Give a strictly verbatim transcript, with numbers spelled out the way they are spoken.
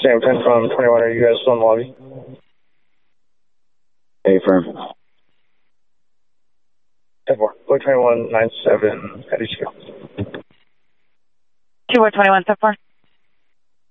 Sam ten from twenty-one, are you guys still in the lobby? A firm. ten four, Boy twenty-one, nine seven, how did you go? two four twenty-one, step four.